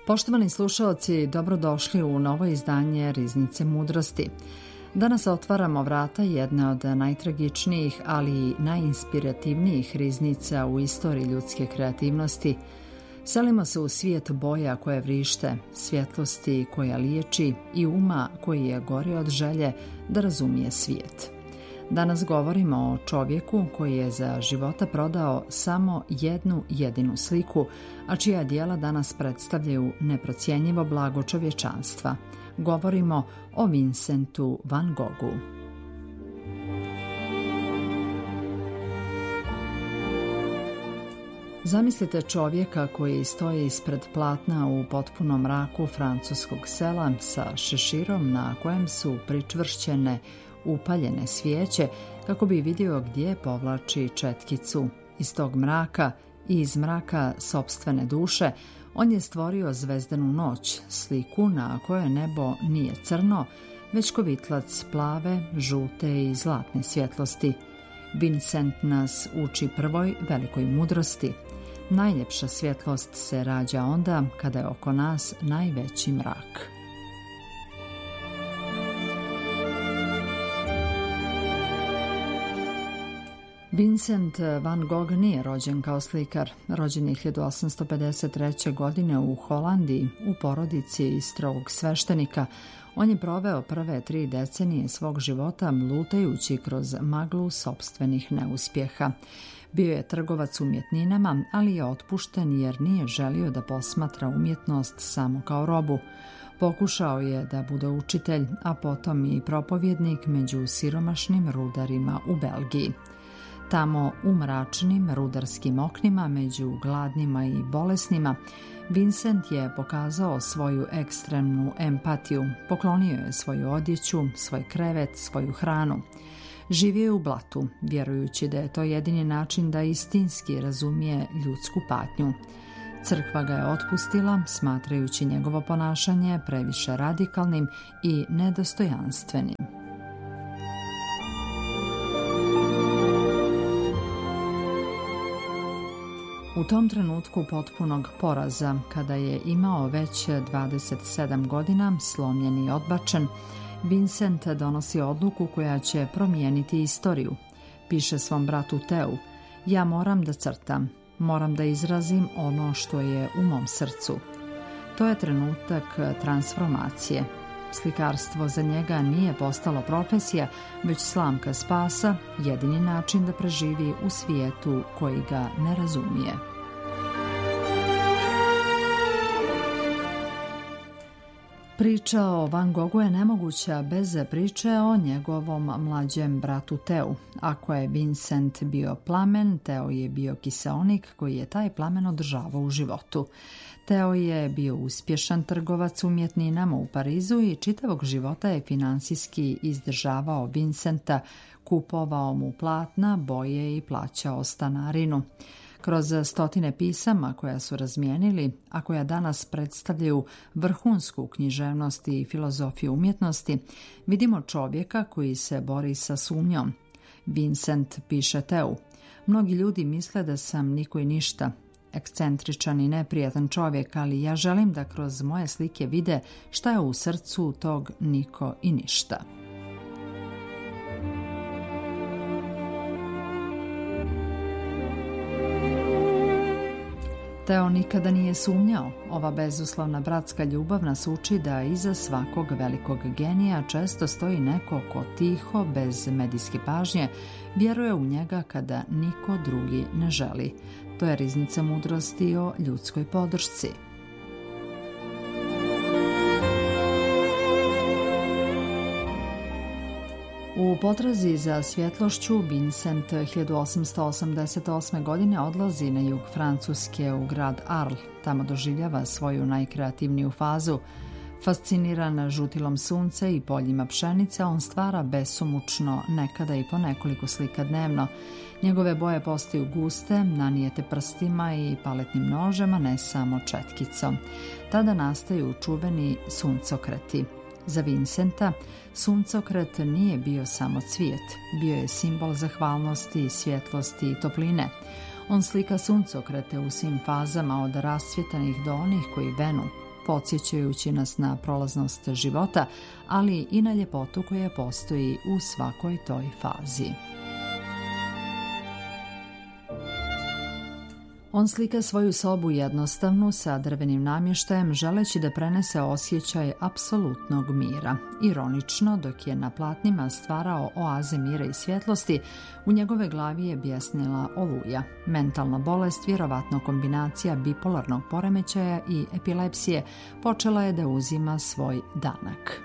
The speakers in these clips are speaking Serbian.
Poštovani slušaoci, dobrodošli u novo izdanje Riznice mudrosti. Danas otvaramo vrata jedne od najtragičnijih, ali i najinspirativnijih riznica u istoriji ljudske kreativnosti. Selimo se u svijet boja koje vrište, svjetlosti koja liječi i uma koji je gori od želje da razumije svijet. Danas govorimo o čovjeku koji je za života prodao samo jednu jedinu sliku, a čija djela danas predstavljaju neprocjenjivo blago čovječanstva. Govorimo o Vincentu van Goghu. Zamislite čovjeka koji stoji ispred platna u potpunom mraku francuskog sela sa šeširom na kojem su pričvršćene upaljene svijeće kako bi vidio gdje povlači četkicu. Iz tog mraka i iz mraka sopstvene duše on je stvorio zvezdanu noć, sliku na kojoj nebo nije crno, već kovitlac plave, žute i zlatne svjetlosti. Vincent nas uči prvoj velikoj mudrosti. Najljepša svjetlost se rađa onda kada je oko nas najveći mrak. Vincent van Gogh nije rođen kao slikar. Rođen je 1853. godine u Holandiji u porodici strogog sveštenika. On je proveo prve 3 decenije svog života lutajući kroz maglu sopstvenih neuspjeha. Bio je trgovac umjetninama, ali je otpušten jer nije želio da posmatra umjetnost samo kao robu. Pokušao je da bude učitelj, a potom i propovjednik među siromašnim rudarima u Belgiji. Tamo u mračnim rudarskim oknima među gladnima i bolesnima Vincent je pokazao svoju ekstremnu empatiju, poklonio je svoju odjeću, svoj krevet, svoju hranu. Živio je u blatu, vjerujući da je to jedini način da istinski razumije ljudsku patnju. Crkva ga je otpustila, smatrajući njegovo ponašanje previše radikalnim i nedostojanstvenim. U tom trenutku potpunog poraza, kada je imao već 27 godina, slomljen i odbačen, Vincent donosi odluku koja će promijeniti istoriju. Piše svom bratu Teu: ja moram da crtam, moram da izrazim ono što je u mom srcu. To je trenutak transformacije. Slikarstvo za njega nije postalo profesija, već slamka spasa, jedini način da preživi u svijetu koji ga ne razumije. Priča o Van Goghu je nemoguća bez priče o njegovom mlađem bratu Teu. Ako je Vincent bio plamen, Teo je bio kiseonik koji je taj plamen održavao u životu. Teo je bio uspješan trgovac umjetninama u Parizu i čitavog života je finansijski izdržavao Vincenta, kupovao mu platna, boje i plaćao stanarinu. Kroz stotine pisama koja su razmijenili, a koja danas predstavljaju vrhunsku književnost i filozofiju umjetnosti, vidimo čovjeka koji se bori sa sumnjom. Vincent piše Teu: mnogi ljudi misle da sam niko i ništa, ekscentričan i neprijatan čovjek, ali ja želim da kroz moje slike vide šta je u srcu tog niko i ništa. Teo nikada nije sumnjao. Ova bezuslovna bratska ljubav nas uči da iza svakog velikog genija često stoji neko ko tiho, bez medijske pažnje, vjeruje u njega kada niko drugi ne želi. To je riznica mudrosti o ljudskoj podršci. U potrazi za svjetlošću Vincent 1888. godine odlazi na jug Francuske u grad Arles. Tamo doživljava svoju najkreativniju fazu. Fasciniran žutilom sunca i poljima pšenice, on stvara besomučno nekada i po nekoliko slika dnevno. Njegove boje postaju guste, nanijete prstima i paletnim nožem, a ne samo četkicom. Tada nastaju čuveni suncokreti. Za Vincenta suncokret nije bio samo cvijet, bio je simbol zahvalnosti, svjetlosti i topline. On slika suncokrete u svim fazama, od rascvjetanih do onih koji venu. podsjećajući nas na prolaznost života, ali i na ljepotu koja postoji u svakoj toj fazi. On slika svoju sobu jednostavnu sa drvenim namještajem, želeći da prenese osjećaj apsolutnog mira. Ironično, dok je na platnima stvarao oaze mira i svjetlosti, u njegove glavi je bjesnila oluja. Mentalna bolest, vjerovatno kombinacija bipolarnog poremećaja i epilepsije, počela je da uzima svoj danak.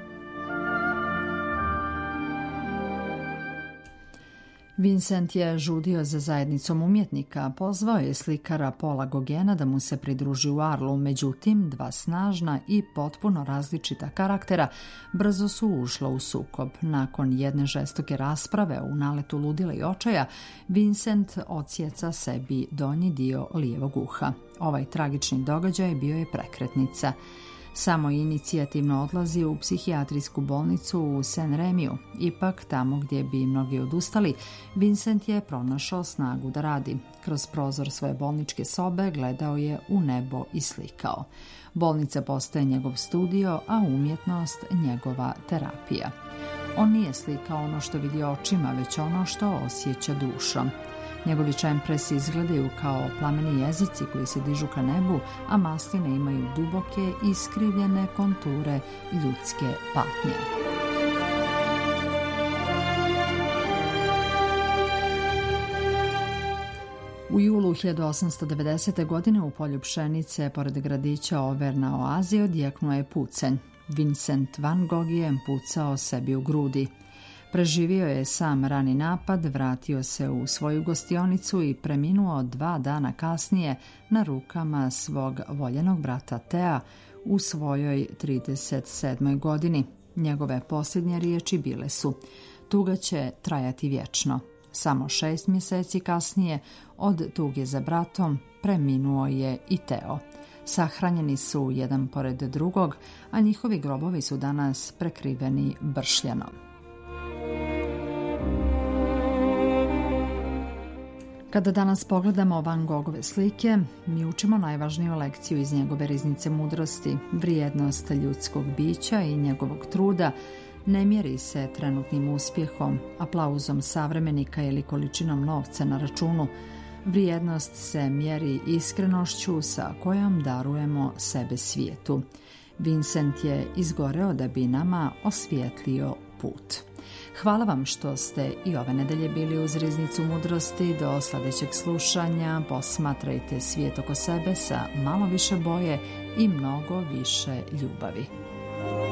Vincent je žudio za zajednicom umjetnika, pozvao je slikara Paula Gauguina da mu se pridruži u Arlu, međutim, dva snažna i potpuno različita karaktera brzo su ušla u sukob. Nakon jedne žestoke rasprave u naletu ludila i očaja, Vincent odsjeca sebi donji dio lijevog uha. Ovaj tragični događaj bio je prekretnica. Samo inicijativno odlazi u psihijatrijsku bolnicu u Saint-Rémiju. Ipak, tamo gdje bi mnogi odustali, Vincent je pronašao snagu da radi. Kroz prozor svoje bolničke sobe gledao je u nebo i slikao. Bolnica postaje njegov studio, a umjetnost njegova terapija. On nije slikao ono što vidi očima, već ono što osjeća dušom. Njegovi čempresi izgledaju kao plameni jezici koji se dižu ka nebu, a masline imaju duboke, iskrivljene konture ljudske patnje. U julu 1890. godine u polju pšenice pored gradića Over na oazi odjeknuo je pucanj. Vincent van Gogh je pucao sebi u grudi. Preživio je sam rani napad, vratio se u svoju gostionicu i preminuo 2 dana kasnije na rukama svog voljenog brata Tea u svojoj 37. godini. Njegove posljednje riječi bile su: "Tuga će trajati vječno." Samo 6 mjeseci kasnije od tuge za bratom preminuo je i Teo. Sahranjeni su jedan pored drugog, a njihovi grobovi su danas prekriveni bršljanom. Kada danas pogledamo Van Goghove slike, mi učimo najvažniju lekciju iz njegove riznice mudrosti. Vrijednost ljudskog bića i njegovog truda ne mjeri se trenutnim uspjehom, aplauzom savremenika ili količinom novca na računu. Vrijednost se mjeri iskrenošću sa kojom darujemo sebe svijetu. Vincent je izgoreo da bi nama osvijetlio put. Hvala vam što ste i ove nedelje bili uz riznicu mudrosti. Do sljedećeg slušanja posmatrajte svijet oko sebe sa malo više boje i mnogo više ljubavi.